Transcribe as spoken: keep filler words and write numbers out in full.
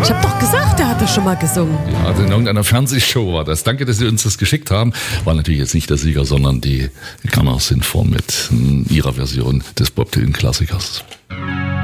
Ich habe doch gesagt, der hat das schon mal gesungen. Ja, also in irgendeiner Fernsehshow war das. Danke, dass Sie uns das geschickt haben. War natürlich jetzt nicht der Sieger, sondern die Gunner Sinform mit ihrer Version des Bob Dylan Klassikers.